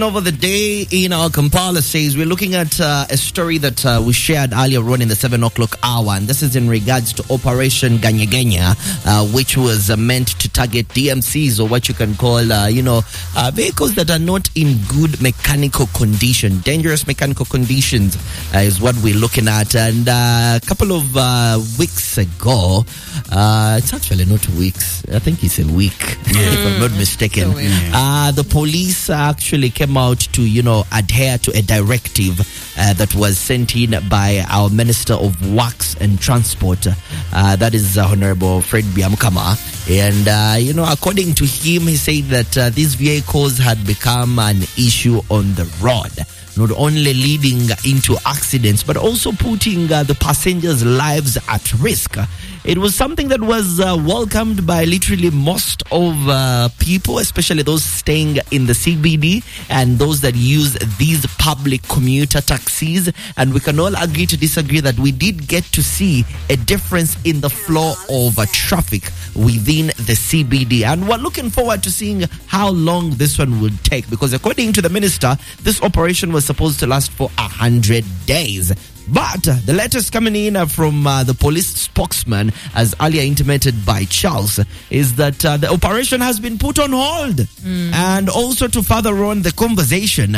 Over the day in our Kampala says we're looking at a story that we shared earlier on in the 7 o'clock hour, and this is in regards to Operation Ganyegenya, which was meant to target DMCs, or what you can call, vehicles that are not in good mechanical condition. Dangerous mechanical conditions is what we're looking at. And a couple of weeks ago, it's actually not weeks, I think it's a week, if I'm not mistaken. The police actually came out to, adhere to a directive that was sent in by our Minister of Works and Transport. That is Honorable Fred Byamukama. And, according to him, he said that these vehicles had become an issue on the road, not only leading into accidents, but also putting the passengers' lives at risk. It was something that was welcomed by literally most of people, especially those staying in the CBD and those that use these public commuter taxis. And we can all agree to disagree that we did get to see a difference in the flow of traffic within the CBD. And we're looking forward to seeing how long this one would take, because according to the minister, this operation was supposed to last for 100 days. But the latest coming in from the police spokesman, as earlier intimated by Charles, is that the operation has been put on hold. And also to further on the conversation,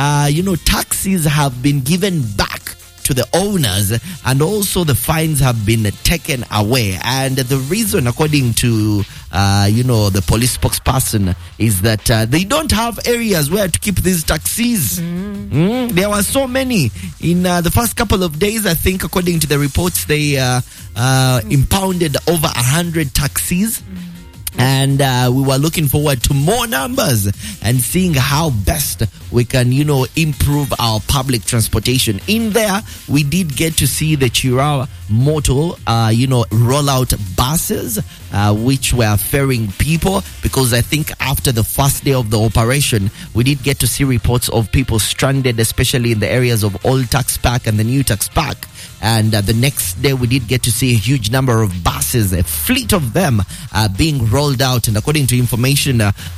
taxis have been given back to the owners, and also the fines have been taken away. And the reason, according to the police spokesperson, is that they don't have areas where to keep these taxis. There were so many in the first couple of days. I think, according to the reports, they impounded over 100 taxis. And we were looking forward to more numbers and seeing how best we can, improve our public transportation. In there, we did get to see the Chirawa Moto, roll out buses, which were ferrying people, because I think after the first day of the operation, we did get to see reports of people stranded, especially in the areas of Old Tax Park and the New Tax Park. And the next day, we did get to see a huge number of buses, a fleet of them being rolled out. And according to information,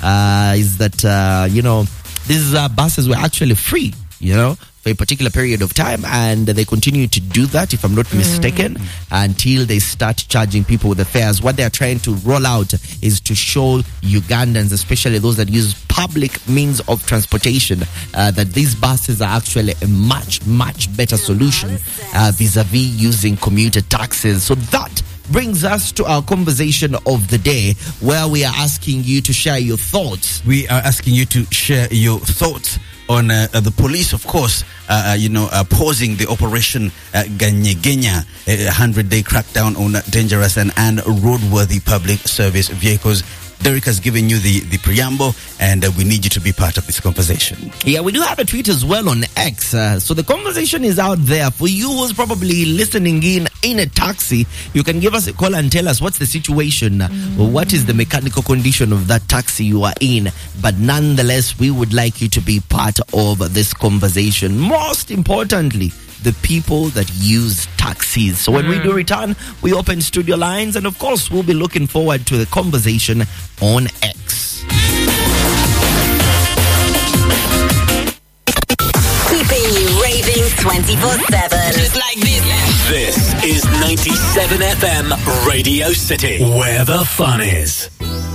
is that, these buses were actually free, for a particular period of time. And they continue to do that, if I'm not mistaken, until they start charging people with the fares. What they're trying to roll out is to show Ugandans, especially those that use public means of transportation, that these buses are actually a much, much better solution vis-a-vis using commuter taxis. So that brings us to our conversation of the day, where we are asking you to share your thoughts. We are asking you to share your thoughts on the police, of course, pausing the Operation Ganyegenya, a 100-day crackdown on dangerous and roadworthy public service vehicles. Derek has given you the preamble, and we need you to be part of this conversation. Yeah, we do have a tweet as well on X. So the conversation is out there. For you who's probably listening in a taxi, you can give us a call and tell us what's the situation, what is the mechanical condition of that taxi you are in. But nonetheless, we would like you to be part of this conversation. Most importantly, the people that use taxis. So when we do return, we open studio lines, and of course, we'll be looking forward to the conversation on X. Keeping you raving 24/7. Just like this. This is 97 FM Radio City, where the fun is.